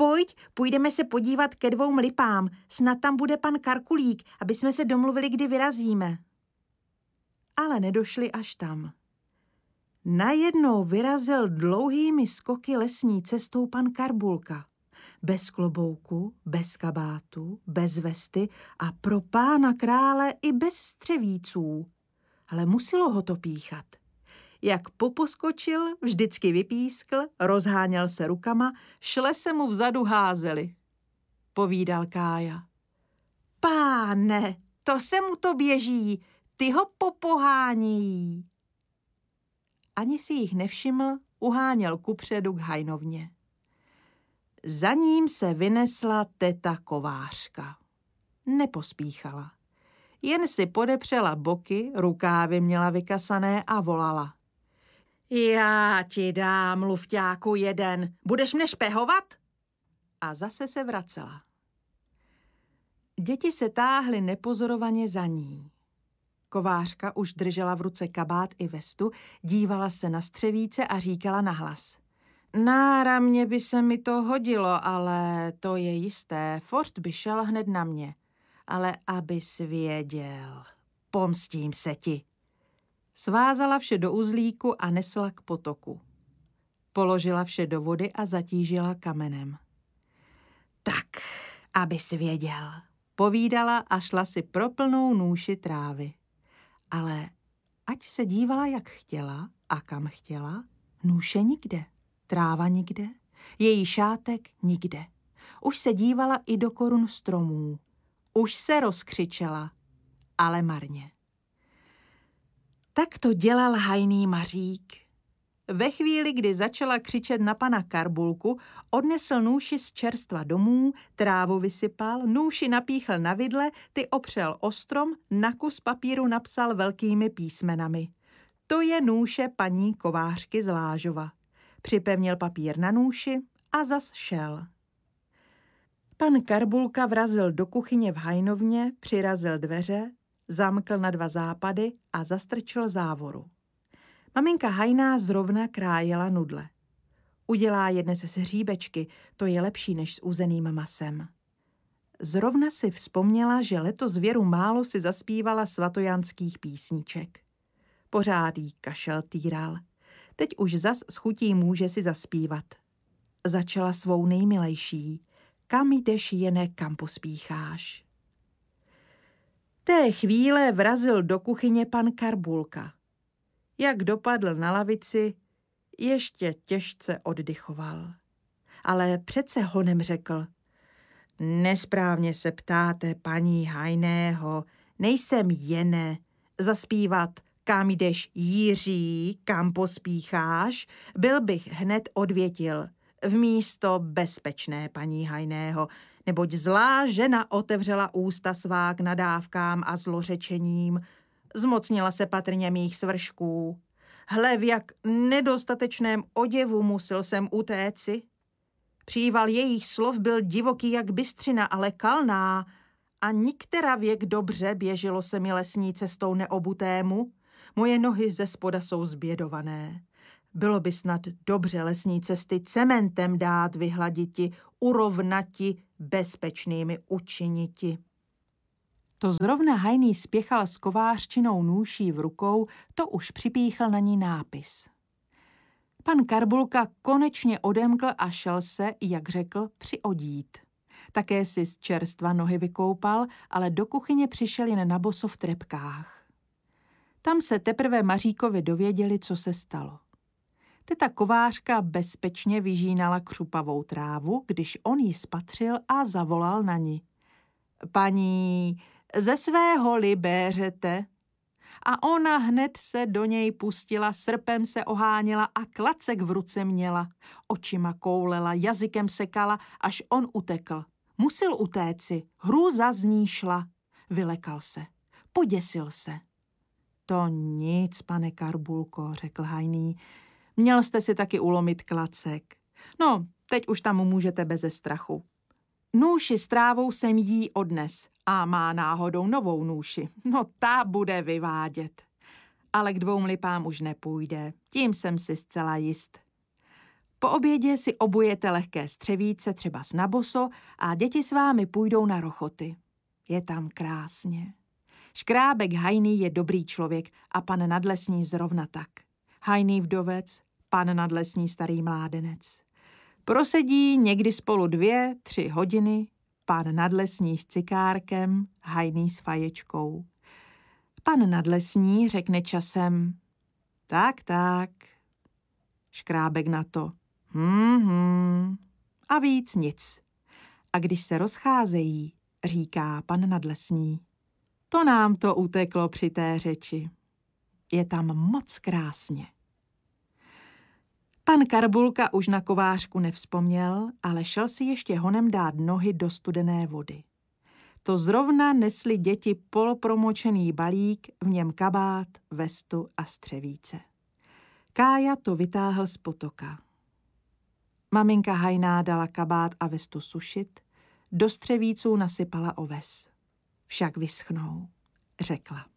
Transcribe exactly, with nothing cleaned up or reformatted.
Pojď, půjdeme se podívat ke dvou lipám. Snad tam bude pan Karkulík, aby jsme se domluvili, kdy vyrazíme. Ale nedošli až tam. Najednou vyrazil dlouhými skoky lesní cestou pan Karbulka. Bez klobouku, bez kabátu, bez vesty a pro pána krále i bez střevíců. Ale muselo ho to píchat. Jak poposkočil, vždycky vypískl, rozháněl se rukama, šle se mu vzadu házeli. Povídal Kája. Páne, to se mu to běží, ty ho popohánějí. Ani si jich nevšiml, uháněl kupředu k hajnovně. Za ním se vynesla teta kovářka. Nepospíchala. Jen si podepřela boky, rukávy měla vykasané a volala. Já ti dám, lufťáku, jeden. Budeš mne špehovat? A zase se vracela. Děti se táhly nepozorovaně za ní. Kovářka už držela v ruce kabát i vestu, dívala se na střevíce a říkala nahlas. Náramně by se mi to hodilo, ale to je jisté, Forst by šel hned na mě. Ale abys věděl, pomstím se ti. Svázala vše do uzlíku a nesla k potoku. Položila vše do vody a zatížila kamenem. Tak, abys věděl, povídala a šla si pro plnou nůši trávy. Ale ať se dívala, jak chtěla a kam chtěla, nůše nikde, tráva nikde, její šátek nikde. Už se dívala i do korun stromů. Už se rozkřičela, ale marně. Tak to dělal hajný Mařík. Ve chvíli, kdy začala křičet na pana Karbulku, odnesl nůši z čerstva domů, trávu vysypal, nůši napíchl na vidle, ty opřel o strom, na kus papíru napsal velkými písmenami. To je nůše paní kovářky z Lážova. Připevnil papír na nůši a zas šel. Pan Karbulka vrazil do kuchyně v hajnovně, přirazil dveře, zamkl na dva západy a zastrčil závoru. Maminka hajná zrovna krájela nudle. Udělá je dnes z hříbečky, to je lepší než s uzeným masem. Zrovna si vzpomněla, že letos věru málo si zaspívala svatojanských písniček. Pořád jí kašel týral. Teď už zas s chutí může si zaspívat. Začala svou nejmilejší. Kam jdeš, jene, kam pospícháš? Té chvíle vrazil do kuchyně pan Karbulka. Jak dopadl na lavici, ještě těžce oddychoval. Ale přece honem řekl. Nesprávně se ptáte, paní hajného, nejsem jene. Zaspívat, kam jdeš, Jiří, kam pospícháš, byl bych hned odvětil. V místo bezpečné, paní hajného, neboť zlá žena otevřela ústa svá k nadávkám a zlořečením, zmocnila se patrně mých svršků. Hle, v jak nedostatečném oděvu musel jsem utéci. Příval jejich slov byl divoký jak bystřina, ale kalná, a niktera věk dobře běželo se mi lesní cestou neobutému. Moje nohy ze spoda jsou zbědované. Bylo by snad dobře lesní cesty cementem dát vyhladiti, urovnati, bezpečnými učiniti. To zrovna hajný spěchal s kovářčinou nůší v rukou, to už připíchl na ní nápis. Pan Karbulka konečně odemkl a šel se, jak řekl, přiodít. Také si z čerstva nohy vykoupal, ale do kuchyně přišel jen na boso v trepkách. Tam se teprve Maříkovi dověděli, co se stalo. Teta kovářka bezpečně vyžínala křupavou trávu, když on ji spatřil a zavolal na ní. Paní, ze svého libéřete? A ona hned se do něj pustila, srpem se oháněla a klacek v ruce měla. Očima koulela, jazykem sekala, až on utekl. Musil utéci, hrůza z ní šla. Vylekal se, poděsil se. To nic, pane Karbulko, řekl hajný. Měl jste si taky ulomit klacek. No, teď už tam můžete beze strachu. Nůši s trávou jsem jí odnes a má náhodou novou nůši. No, ta bude vyvádět. Ale k dvou lipám už nepůjde, tím jsem si zcela jist. Po obědě si obujete lehké střevíce, třeba na boso, a děti s vámi půjdou na rochoty. Je tam krásně. Škrábek Hajný je dobrý člověk a pan Nadlesní zrovna tak. Hajný vdovec, pan Nadlesní starý mládenec. Prosedí někdy spolu dvě, tři hodiny, pan Nadlesní s cikárkem, Hajný s faječkou. Pan Nadlesní řekne časem, tak, tak. Škrábek na to, hm, hm. A víc nic. A když se rozcházejí, říká pan Nadlesní, to nám to uteklo při té řeči. Je tam moc krásně. Pan Karbulka už na kovářku nevzpomněl, ale šel si ještě honem dát nohy do studené vody. To zrovna nesli děti polopromočený balík, v něm kabát, vestu a střevíce. Kája to vytáhl z potoka. Maminka Hajná dala kabát a vestu sušit, do střevíců nasypala oves. Však vyschnou, řekla.